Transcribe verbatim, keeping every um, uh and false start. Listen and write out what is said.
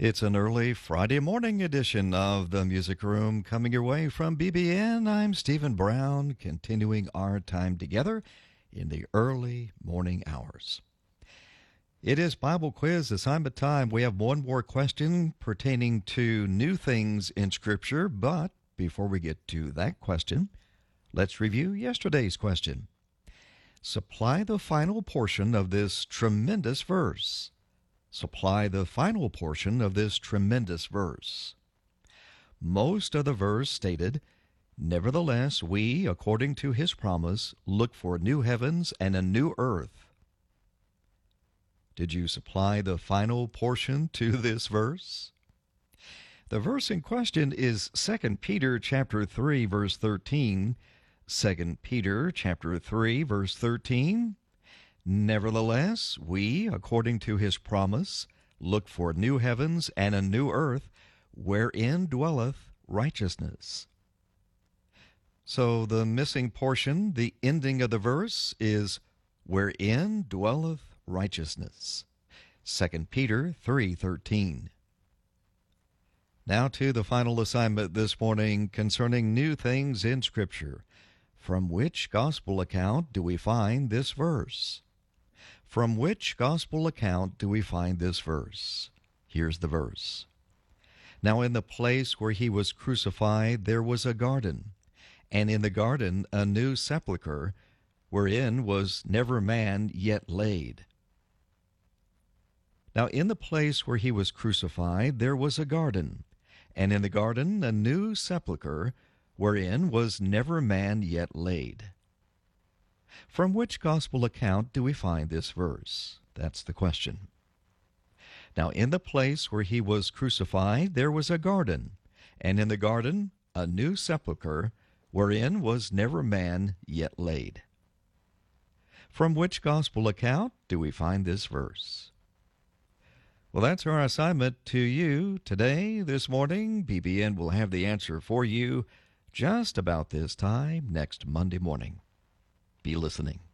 It's an early Friday morning edition of the Music Room coming your way from B B N. I'm Stephen Brown, continuing our time together in the early morning hours. It is Bible quiz assignment time. We have one more question pertaining to new things in Scripture, but before we get to that question, let's review yesterday's question. Supply the final portion of this tremendous verse. Supply the final portion of this tremendous verse. Most of the verse stated, "Nevertheless, we, according to his promise, look for new heavens and a new earth." Did you supply the final portion to this verse? The verse in question is Second Peter chapter three, verse thirteen. Second Peter chapter three, verse thirteen. Nevertheless, we, according to his promise, look for new heavens and a new earth, wherein dwelleth righteousness. So the missing portion, the ending of the verse, is wherein dwelleth righteousness. Second Peter three thirteen. Now to the final assignment this morning concerning new things in Scripture. From which gospel account do we find this verse? From which gospel account do we find this verse? Here's the verse. Now in the place where he was crucified there was a garden, and in the garden a new sepulchre, wherein was never man yet laid. Now in the place where he was crucified there was a garden, and in the garden a new sepulchre, wherein was never man yet laid. From which gospel account do we find this verse? That's the question. Now in the place where he was crucified there was a garden, and in the garden a new sepulchre, wherein was never man yet laid. From which gospel account do we find this verse? Well, that's our assignment to you today, this morning. B B N will have the answer for you just about this time next Monday morning. Be listening.